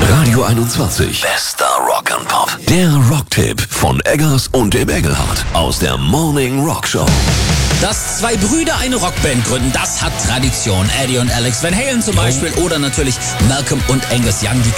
Radio 21. Bester Rock and Pop. Der Rocktipp von Eggers und dem Engelhardt aus der Morning Rock Show. Dass zwei Brüder eine Rockband gründen, das hat Tradition. Eddie und Alex Van Halen zum Beispiel oder natürlich Malcolm und Angus Young, die